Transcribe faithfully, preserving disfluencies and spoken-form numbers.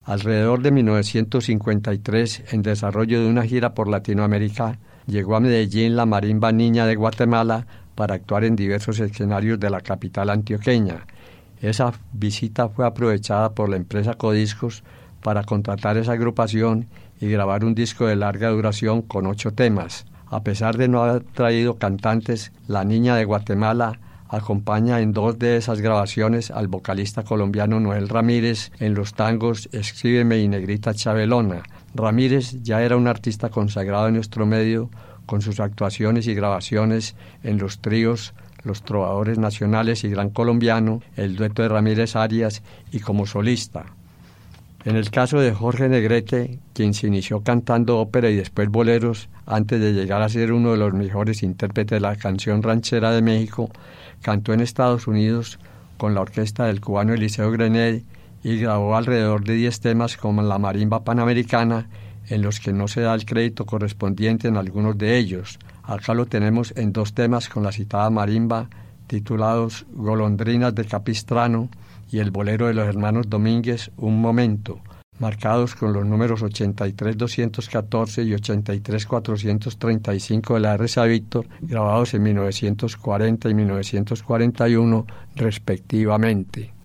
Alrededor de mil novecientos cincuenta y tres, en desarrollo de una gira por Latinoamérica, llegó a Medellín la marimba Niña de Guatemala para actuar en diversos escenarios de la capital antioqueña. Esa visita fue aprovechada por la empresa Codiscos para contratar esa agrupación y grabar un disco de larga duración con ocho temas. A pesar de no haber traído cantantes, la Niña de Guatemala acompaña en dos de esas grabaciones al vocalista colombiano Noel Ramírez en los tangos Escríbeme y Negrita Chabelona. Ramírez ya era un artista consagrado en nuestro medio con sus actuaciones y grabaciones en los tríos Los Trovadores Nacionales y Gran Colombiano, el dueto de Ramírez Arias y como solista. En el caso de Jorge Negrete, quien se inició cantando ópera y después boleros, antes de llegar a ser uno de los mejores intérpretes de la canción ranchera de México, cantó en Estados Unidos con la orquesta del cubano Eliseo Grenet y grabó alrededor de diez temas como la marimba panamericana, en los que no se da el crédito correspondiente en algunos de ellos. Acá lo tenemos en dos temas con la citada marimba, titulados Golondrinas de Capistrano y el bolero de los hermanos Domínguez, Un Momento, marcados con los números ochenta y tres doscientos catorce y ochenta y tres cuatrocientos treinta y cinco de la R C A Víctor, grabados en mil novecientos cuarenta y mil novecientos cuarenta y uno respectivamente.